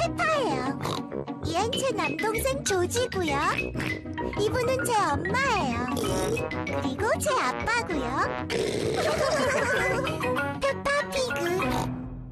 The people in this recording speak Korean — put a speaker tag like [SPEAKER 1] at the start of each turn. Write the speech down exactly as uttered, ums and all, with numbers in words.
[SPEAKER 1] 페파예요. 얘는 제 남동생 조지고요. 이분은 제 엄마예요. 그리고 제 아빠고요.